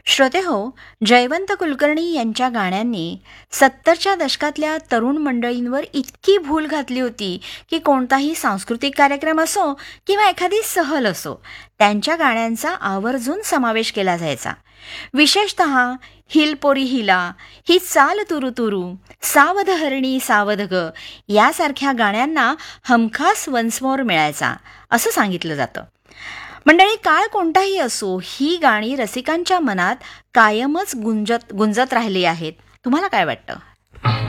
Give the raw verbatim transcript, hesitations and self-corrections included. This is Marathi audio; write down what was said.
श्रोते हो, जयवंत कुलकर्णी यांच्या गाण्यांनी सत्तरच्या दशकातल्या तरुण मंडळींवर इतकी भूल घातली होती की कोणताही सांस्कृतिक कार्यक्रम असो किंवा एखादी सहल असो, त्यांच्या गाण्यांचा आवर्जून समावेश केला जायचा. विशेषत हिल पोरी हिला, ही चाल तुरु तुरु, सावध हरणी सावध ग यासारख्या गाण्यांना हमखास वन्स मोर मिळायचा असं सांगितलं जातं. मंडळी, काळ कोणताही असो, ही गाणी रसिकांच्या मनात कायमच गुंजत गुंजत राहिली आहेत. तुम्हाला काय वाटतं?